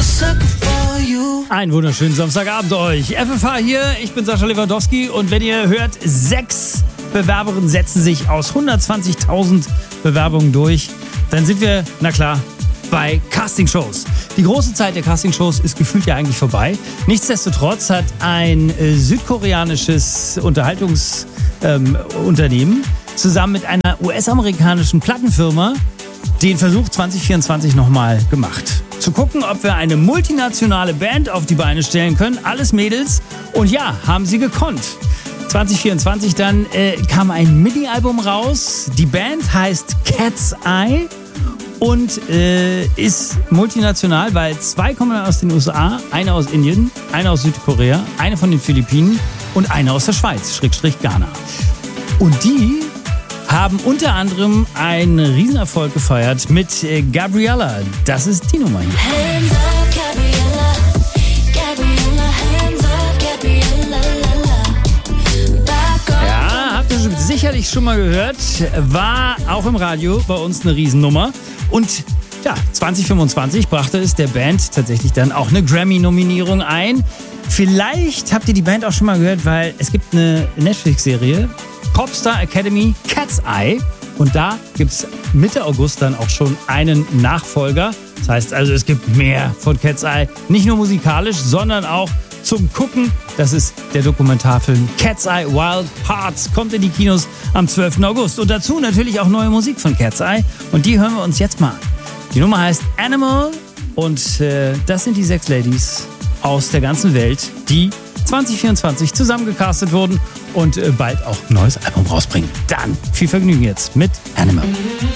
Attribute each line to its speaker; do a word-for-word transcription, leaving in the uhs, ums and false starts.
Speaker 1: Einen wunderschönen Samstagabend euch. F F H hier, ich bin Sascha Lewandowski und wenn ihr hört, sechs Bewerberinnen setzen sich aus hundertzwanzigtausend Bewerbungen durch, dann sind wir, na klar, bei Castingshows. Die große Zeit der Castingshows ist gefühlt ja eigentlich vorbei. Nichtsdestotrotz hat ein äh, südkoreanisches Unterhaltungsunternehmen ähm, zusammen mit einer U S-amerikanischen Plattenfirma den Versuch zwanzig vierundzwanzig nochmal gemacht. Zu gucken, ob wir eine multinationale Band auf die Beine stellen können. Alles Mädels. Und ja, haben sie gekonnt. zwanzig vierundzwanzig dann äh, kam ein Mini-Album raus. Die Band heißt Cat's Eye und äh, ist multinational, weil zwei kommen aus den U S A, eine aus Indien, eine aus Südkorea, eine von den Philippinen und eine aus der Schweiz, Schrägstrich Ghana. Und die haben unter anderem einen Riesenerfolg gefeiert mit äh, Gabriella. Das ist die Nummer hier.
Speaker 2: Hands up, Gabriella. Gabriella, hands up, Gabriella, la, la. Back up.
Speaker 1: Ja, habt ihr sicherlich schon mal gehört. War auch im Radio bei uns eine Riesennummer. Und ja, zwanzig fünfundzwanzig brachte es der Band tatsächlich dann auch eine Grammy-Nominierung ein. Vielleicht habt ihr die Band auch schon mal gehört, weil es gibt eine Netflix-Serie, Popstar Academy Cat's Eye. Und da gibt es Mitte August dann auch schon einen Nachfolger. Das heißt also, es gibt mehr von Cat's Eye. Nicht nur musikalisch, sondern auch zum Gucken. Das ist der Dokumentarfilm Cat's Eye Wild Hearts. Kommt in die Kinos am zwölften August. Und dazu natürlich auch neue Musik von Cat's Eye. Und die hören wir uns jetzt mal an. Die Nummer heißt Animal. Und äh, das sind die sechs Ladies aus der ganzen Welt, die zwanzig vierundzwanzig zusammengecastet wurden und bald auch ein neues Album rausbringen. Dann viel Vergnügen jetzt mit Animal.